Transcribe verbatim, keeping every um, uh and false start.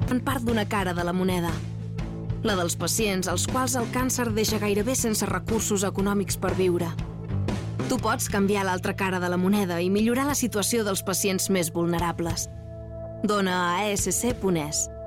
en part d'una cara de la moneda. La dels pacients als quals el càncer deixa gairebé sense recursos econòmics per viure. Tu pots canviar l'altra cara de la moneda i millorar la situació dels pacients més vulnerables. Dona a A S C punt es.